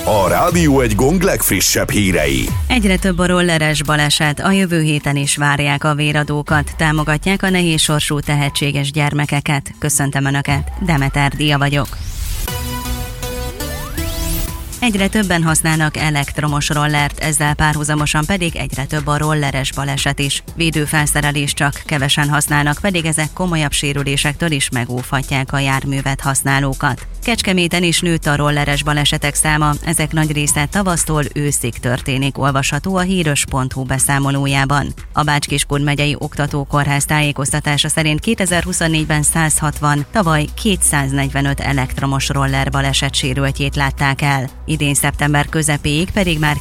A Rádió Egy Gong legfrissebb hírei. Egyre több a rolleres baleset, a jövő héten is várják a véradókat, támogatják a nehéz sorsú tehetséges gyermekeket. Köszöntöm Önöket, Demeter Dia vagyok. Egyre többen használnak elektromos rollert, ezzel párhuzamosan pedig egyre több a rolleres baleset is. Védőfelszerelést csak kevesen használnak, pedig ezek komolyabb sérülésektől is megóvhatják a járművet használókat. Kecskeméten is nőtt a rolleres balesetek száma, ezek nagy része tavasztól őszig történik, olvasható a híros.hu beszámolójában. A Bács-Kiskun megyei oktatókórház tájékoztatása szerint 2024-ben 160, tavaly 245 elektromos roller baleset sérültjét látták el. Idén szeptember közepéig pedig már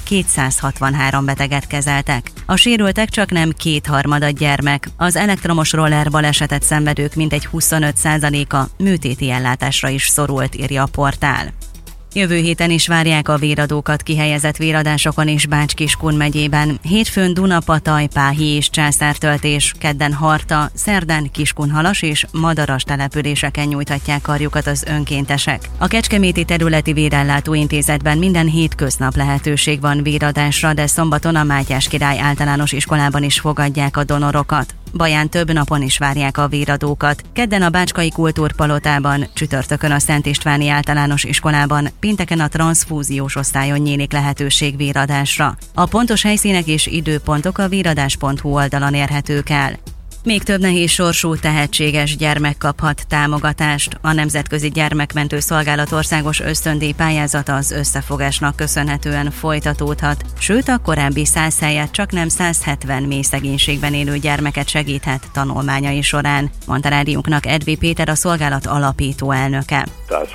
263 beteget kezeltek. A sérültek csaknem 2/3 gyermek. Az elektromos roller balesetet szenvedők mintegy 25%-a műtéti ellátásra is szorult, írja a portál. Jövő héten is várják a véradókat kihelyezett véradásokon is Bács-Kiskun megyében. Hétfőn Dunapataj, Páhi és Császártöltés, kedden Harta, szerdán Kiskunhalas és Madaras településeken nyújthatják karjukat az önkéntesek. A Kecskeméti Területi Vérellátó Intézetben minden hétköznap lehetőség van véradásra, de szombaton a Mátyás Király Általános Iskolában is fogadják a donorokat. Baján több napon is várják a véradókat. Kedden a Bácskai Kultúrpalotában, csütörtökön a Szent Istváni Általános Iskolában, pénteken a transzfúziós osztályon nyílik lehetőség véradásra. A pontos helyszínek és időpontok a véradás.hu oldalon érhetők el. Még több nehéz sorsú tehetséges gyermek kaphat támogatást. A Nemzetközi Gyermekmentő Szolgálat országos ösztöndíj pályázata az összefogásnak köszönhetően folytatódhat, sőt a korábbi 100 helyett csaknem 170 mély szegénységben élő gyermeket segíthet tanulmányai során, mondta rádiónknak Edvi Péter, a szolgálat alapító elnöke.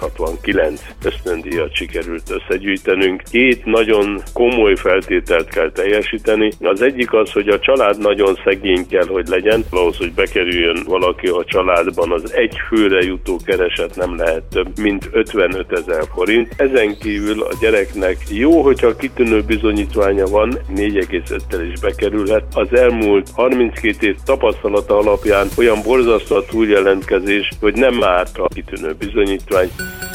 169 ösztöndíjat sikerült összegyűjtenünk. 2 nagyon komoly feltételt kell teljesíteni. Az egyik az, hogy a család nagyon szegény kell, hogy legyen. Ahhoz, hogy bekerüljön valaki a családban, az egy főre jutó kereset nem lehet több, mint 55 000 forint. Ezen kívül a gyereknek jó, hogyha kitűnő bizonyítványa van, 4,5-tel is bekerülhet. Az elmúlt 32 év tapasztalata alapján olyan borzasztó a túljelentkezés, hogy nem árt a kitűnő bizonyítvány.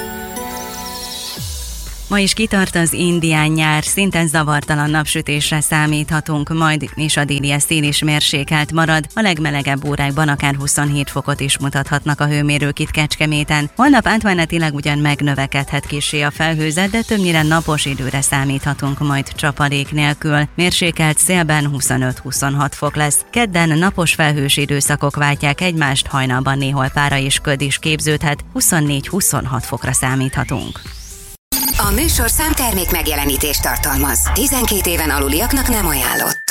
Ma is kitart az indián nyár, szinte zavartalan napsütésre számíthatunk majd, és a déli szél is mérsékelt marad. A legmelegebb órákban akár 27 fokot is mutathatnak a hőmérők itt Kecskeméten. Holnap átmenetileg ugyan megnövekedhet kissé a felhőzet, de többnyire napos időre számíthatunk majd csapadék nélkül. Mérsékelt szélben 25-26 fok lesz. Kedden napos felhős időszakok váltják egymást, hajnalban néhol pára és köd is képződhet, 24-26 fokra számíthatunk. A műsorszám termék megjelenítést tartalmaz. 12 éven aluliaknak nem ajánlott.